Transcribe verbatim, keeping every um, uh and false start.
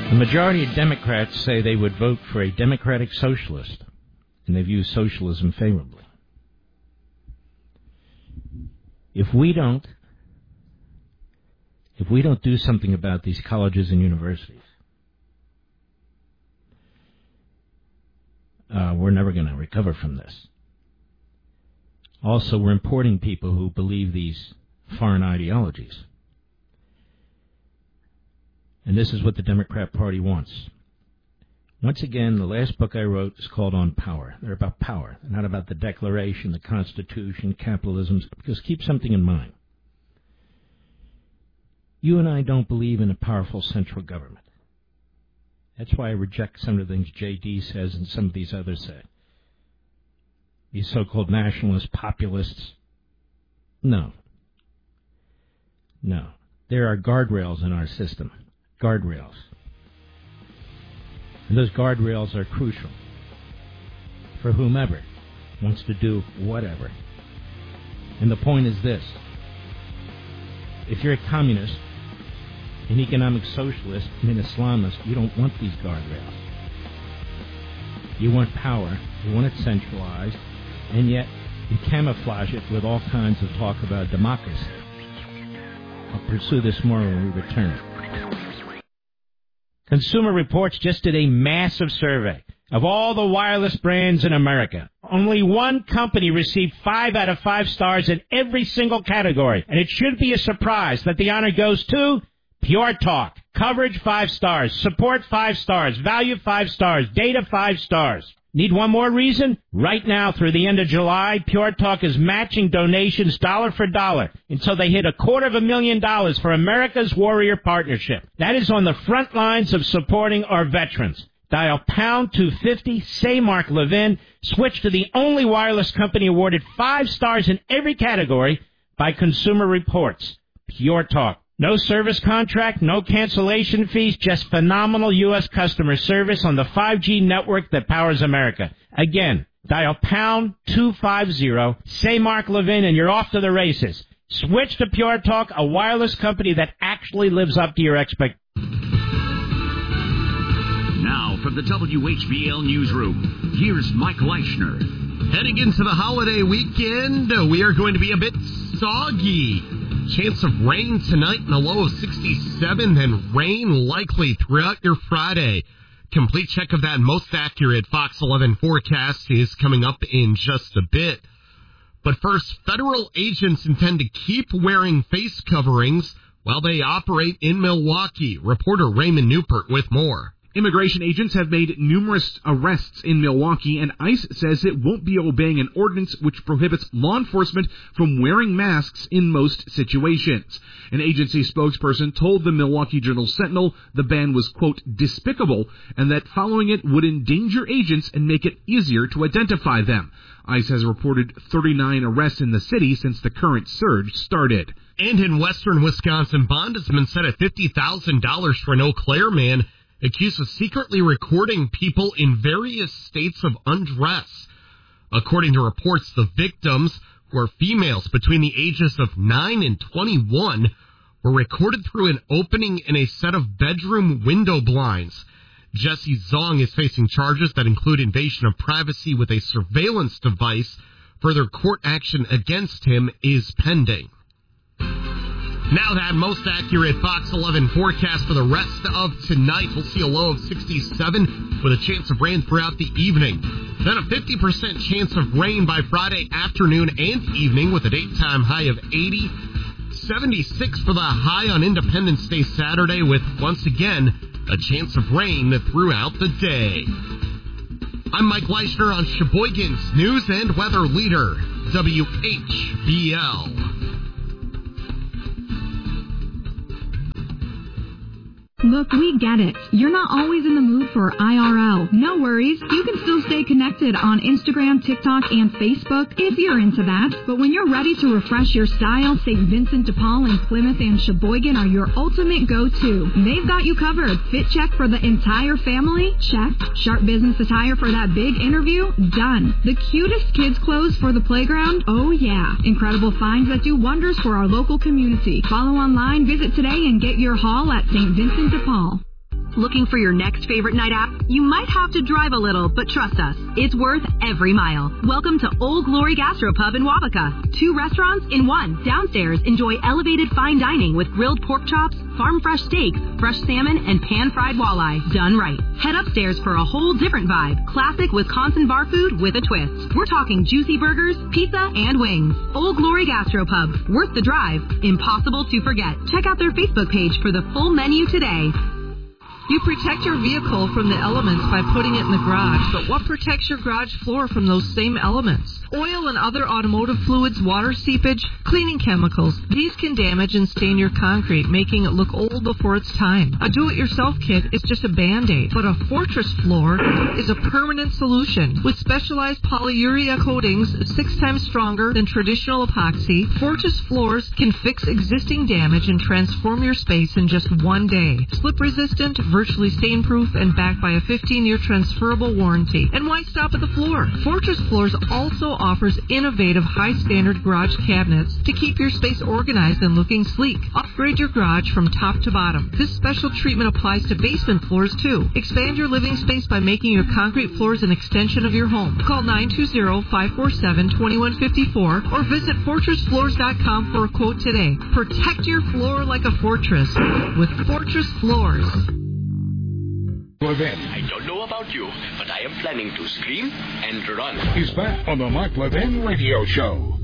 The majority of Democrats say they would vote for a democratic socialist, and they view socialism favorably. If we don't, if we don't do something about these colleges and universities, uh, we're never going to recover from this. Also, we're importing people who believe these foreign ideologies. And this is what the Democrat Party wants. Once again, the last book I wrote is called On Power. They're about power. They're not about the Declaration, the Constitution, capitalism. Because keep something in mind. You and I don't believe in a powerful central government. That's why I reject some of the things J D says and some of these others say. These so-called nationalists, populists. No. No. There are guardrails in our system. Guardrails. And those guardrails are crucial for whomever wants to do whatever. And the point is this. If you're a communist, an economic socialist, and an Islamist, you don't want these guardrails. You want power. You want it centralized. And yet, you camouflage it with all kinds of talk about democracy. I'll pursue this more when we return. Consumer Reports just did a massive survey of all the wireless brands in America. Only one company received five out of five stars in every single category. And it should be a surprise that the honor goes to Pure Talk. Coverage, five stars. Support, five stars. Value, five stars. Data, five stars. Need one more reason? Right now, through the end of July, Pure Talk is matching donations dollar for dollar until they hit a quarter of a million dollars for America's Warrior Partnership. That is on the front lines of supporting our veterans. Dial pound two fifty, say Mark Levin, switch to the only wireless company awarded five stars in every category by Consumer Reports. Pure Talk. No service contract, no cancellation fees, just phenomenal U S customer service on the five G network that powers America. Again, dial pound two fifty, say Mark Levin, and you're off to the races. Switch to Pure Talk, a wireless company that actually lives up to your expectations. Now, from the W H B L Newsroom, here's Mike Leishner. Heading into the holiday weekend, we are going to be a bit soggy. Chance of rain tonight in a low of sixty-seven, and rain likely throughout your Friday. Complete check of that most accurate Fox eleven forecast is coming up in just a bit. But first, federal agents intend to keep wearing face coverings while they operate in Milwaukee. Reporter Raymond Newport with more. Immigration agents have made numerous arrests in Milwaukee, and ICE says it won't be obeying an ordinance which prohibits law enforcement from wearing masks in most situations. An agency spokesperson told the Milwaukee Journal-Sentinel the ban was, quote, despicable, and that following it would endanger agents and make it easier to identify them. ICE has reported thirty-nine arrests in the city since the current surge started. And in western Wisconsin, bond has been set at fifty thousand dollars for an Eau Claire man accused of secretly recording people in various states of undress. According to reports, the victims, who are females between the ages of nine and twenty-one, were recorded through an opening in a set of bedroom window blinds. Jesse Zong is facing charges that include invasion of privacy with a surveillance device. Further court action against him is pending. Now that most accurate Fox eleven forecast for the rest of tonight. We'll see a low of sixty-seven with a chance of rain throughout the evening. Then a fifty percent chance of rain by Friday afternoon and evening with a daytime high of eighty. seventy-six for the high on Independence Day Saturday with, once again, a chance of rain throughout the day. I'm Mike Leishner on Sheboygan's News and Weather Leader, W H B L. Look, we get it. You're not always in the mood for I R L. No worries. You can still stay connected on Instagram, TikTok, and Facebook if you're into that. But when you're ready to refresh your style, Saint Vincent de Paul and Plymouth and Sheboygan are your ultimate go-to. They've got you covered. Fit check for the entire family? Check. Sharp business attire for that big interview? Done. The cutest kids' clothes for the playground? Oh, yeah. Incredible finds that do wonders for our local community. Follow online, visit today, and get your haul at Saint Vincent de Paul. Looking for your next favorite night out? You might have to drive a little, but trust us, it's worth every mile. Welcome to Old Glory Gastropub in Waupaca. Two restaurants in one. Downstairs, enjoy elevated fine dining with grilled pork chops, farm-fresh steaks, fresh salmon, and pan-fried walleye. Done right. Head upstairs for a whole different vibe. Classic Wisconsin bar food with a twist. We're talking juicy burgers, pizza, and wings. Old Glory Gastropub. Worth the drive. Impossible to forget. Check out their Facebook page for the full menu today. You protect your vehicle from the elements by putting it in the garage, but what protects your garage floor from those same elements? Oil and other automotive fluids, water seepage, cleaning chemicals. These can damage and stain your concrete, making it look old before its time. A do-it-yourself kit is just a Band-Aid, but a Fortress floor is a permanent solution. With specialized polyurea coatings six times stronger than traditional epoxy, Fortress floors can fix existing damage and transform your space in just one day. Slip-resistant, virtually stain-proof, and backed by a fifteen-year transferable warranty. And why stop at the floor? Fortress Floors also offers innovative high-standard garage cabinets to keep your space organized and looking sleek. Upgrade your garage from top to bottom. This special treatment applies to basement floors, too. Expand your living space by making your concrete floors an extension of your home. Call nine two zero, five four seven, two one five four or visit fortress floors dot com for a quote today. Protect your floor like a fortress with Fortress Floors. Levin. I don't know about you, but I am planning to scream and run. He's back on the Mike Levin Radio Show.